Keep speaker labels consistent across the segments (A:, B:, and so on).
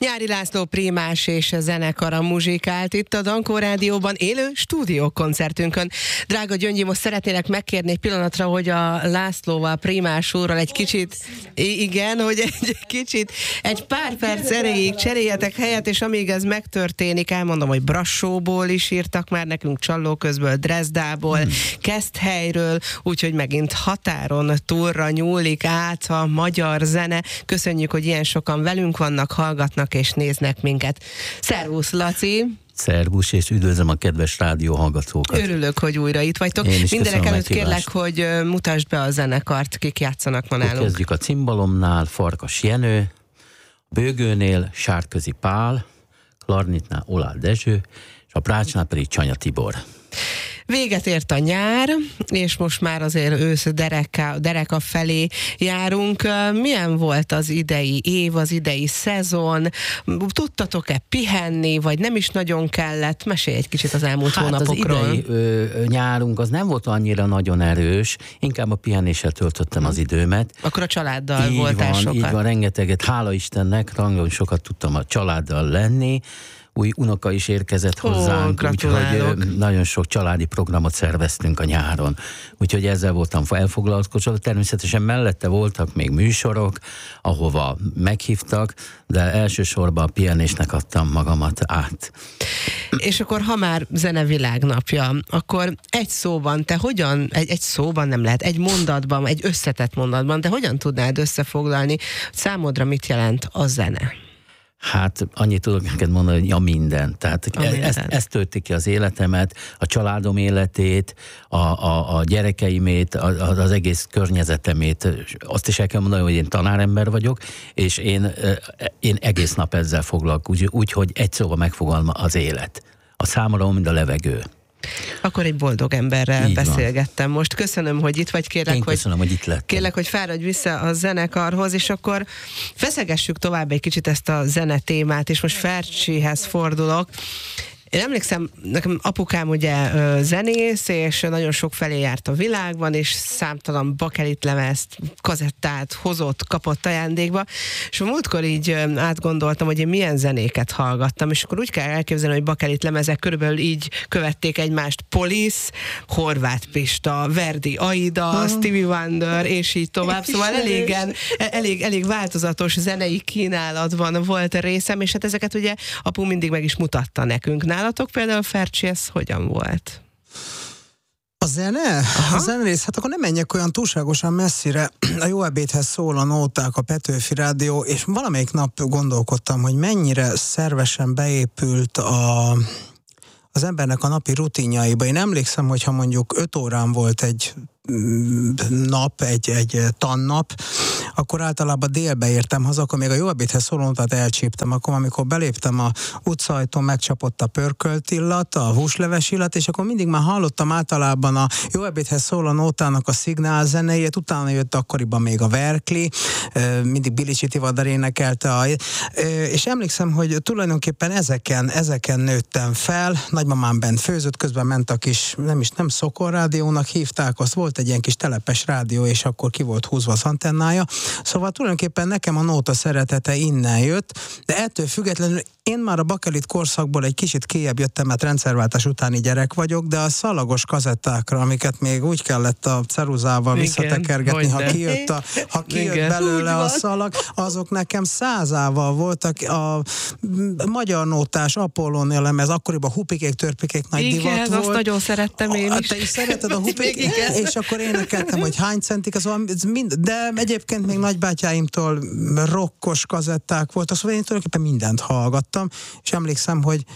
A: Nyári László Prímás és zenekara muzsikált itt a Dankó Rádióban élő stúdiókoncertünkön. Drága Gyöngyi, most szeretnélek megkérni egy pillanatra, hogy a Lászlóval, Prímás úrral egy kicsit, igen, hogy egy kicsit, egy pár perc erejéig cseréljetek helyet, és amíg ez megtörténik, elmondom, hogy Brassóból is írtak már nekünk, Csallóközből, Dresdából, Keszthelyről, úgyhogy megint határon túlra nyúlik át a magyar zene. Köszönjük, hogy ilyen sokan velünk vannak, hallgatnak és néznek minket. Szervusz, Laci!
B: Szervusz, és üdvözlöm a kedves rádióhallgatókat.
A: Örülök, hogy újra itt vagytok. Mindenek előtt kérlek, hogy mutasd be a zenekart, kik játszanak ma nálunk.
B: Kezdjük a cimbalomnál, Farkas Jenő, a bőgőnél Sárközi Pál, klarnitnál Olál Dezső, és a prácsnál pedig Csanya Tibor.
A: Véget ért a nyár, és most már azért ősz dereka felé járunk. Milyen volt az idei év, az idei szezon? Tudtatok-e pihenni, vagy nem is nagyon kellett? Mesélj egy kicsit az elmúlt hónapokról.
B: Az idei nyárunk az nem volt annyira nagyon erős, inkább a pihenéssel töltöttem az időmet.
A: Akkor a családdal voltál sokat.
B: Így van, rengeteget, hála Istennek, nagyon sokat tudtam a családdal lenni. Új unoka is érkezett hozzánk, úgyhogy nagyon sok családi programot szerveztünk a nyáron. Úgyhogy ezzel voltam elfoglalkozva. Természetesen mellette voltak még műsorok, ahova meghívtak, de elsősorban a pihenésnek adtam magamat át.
A: És akkor, ha már zenevilágnapja, akkor egy szóban, te hogyan, egy szóban nem lehet, egy mondatban, egy összetett mondatban, te hogyan tudnád összefoglalni, számodra mit jelent a zene?
B: Hát annyit tudok neked mondani, hogy minden. Tehát ez tölti ki az életemet, a családom életét, a gyerekeimét, az egész környezetemét. Azt is el kell mondani, hogy én tanárember vagyok, és én egész nap ezzel foglalkozom, úgyhogy egy szóval megfogalma az élet. A számomra mind a levegő.
A: Akkor egy boldog emberrel
B: így
A: beszélgettem
B: van.
A: most. Köszönöm, hogy itt vagy,
B: köszönöm, hogy itt lettem.
A: Kérlek, hogy fáradj vissza a zenekarhoz, és akkor feszegessük tovább egy kicsit ezt a zenetémát, és most Fercsihez fordulok. Én emlékszem, nekem apukám ugye zenész, és nagyon sok felé járt a világban, és számtalan bakelitlemezt, kazettát hozott, kapott ajándékba, és a múltkor így átgondoltam, hogy én milyen zenéket hallgattam, és akkor úgy kell elképzelni, hogy bakelitlemezek körülbelül így követték egymást: Police, Horváth Pista, Verdi Aida, Stevie Wonder, és így tovább. Szóval elég változatos zenei kínálatban volt a részem, és hát ezeket ugye apu mindig meg is mutatta nekünk. Nálatok például, Fercsi, ez hogyan volt?
C: A zene? Aha. A zenerész, hát akkor nem menjek olyan túlságosan messzire. A Jó ebédhez szól a nóták, a Petőfi Rádió, és valamelyik nap gondolkodtam, hogy mennyire szervesen beépült az embernek a napi rutinjaiba. Én emlékszem, hogyha mondjuk 5 órán volt egy nap, egy tannap, akkor általában délbe értem haza, akkor még a Jó ebédhez szólóntat elcsíptem, akkor amikor beléptem a utcaajtón, megcsapott a pörkölt illat, a húsleves illat, és akkor mindig már hallottam általában a Jó ebédhez szóló nótának a szignál zenéjét, utána jött akkoriban még a Verkli, mindig Bilicsi Tivadar énekelte, és emlékszem, hogy tulajdonképpen ezeken nőttem fel, nagymamám bent főzött, közben ment a kis, nem Szokorrádiónak hívták, azt volt egy ilyen kis telepes rádió, és akkor ki volt húzva az antennája. Szóval tulajdonképpen nekem a nóta szeretete innen jött, de ettől függetlenül én már a bakelit korszakból egy kicsit kijebb jöttem, mert rendszerváltás utáni gyerek vagyok, de a szalagos kazettákra, amiket még úgy kellett a ceruzával visszatekergetni, ha kijött belőle a szalag, azok nekem 100-ával voltak. A magyar nótás Apollónia lemez, akkoriban hupikék, törpikék nagy divat volt.
A: Azt nagyon szerettem én is.
C: Te is szereted a hupikék? És akkor énekeltem, hogy hány centik, de egyébként még nagybátyáimtól rokkos kazetták voltak, szóval én tulajdonképpen mindent hallgattam, és emlékszem, hogy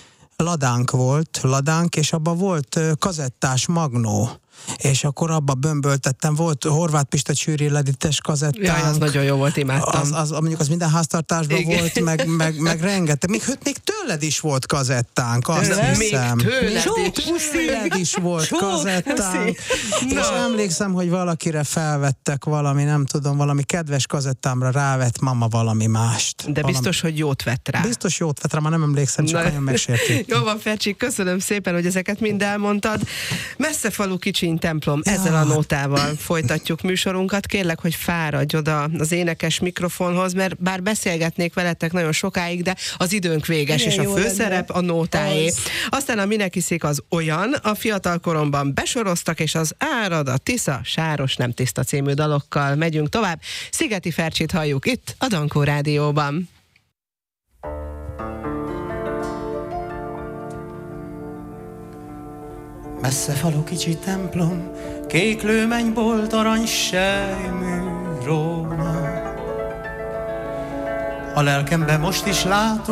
C: ladánk, és abban volt kazettás magnó, és akkor abba bömböltettem, volt Horváth Pista Csűri ledites kazettánk.
A: Jaj, az nagyon jó volt, imádtam.
C: Mondjuk az minden háztartásban volt, meg rengeteg. Még tőled is volt kazettánk, azt hiszem.
A: Még tőled
C: is volt kazettánk. És emlékszem, hogy valakire felvettek valami, nem tudom, valami kedves kazettámra rávett mama valami mást.
A: De biztos, hogy jót vett rá.
C: Biztos jót vett rá, már nem emlékszem, csak nagyon megsértő.
A: Jó van, Fercsi, köszönöm szépen, hogy ezeket mind elmondtad. Messze falu kicsiny templom, ezzel a nótával folytatjuk műsorunkat. Kérlek, hogy fáradj oda az énekes mikrofonhoz, mert bár beszélgetnék veletek nagyon sokáig, de az időnk véges, és a főszerep a nótáé. Aztán a Minek iszik az olyan, a fiatal koromban besoroztak, és az Árad, a Tisza, Sáros nem tiszta című dalokkal megyünk tovább. Szigeti Fercsit halljuk itt a Dankó Rádióban.
D: Messze falu kicsi templom, kék lőmennybolt, arany sejmű róna. A lelkemben most is látom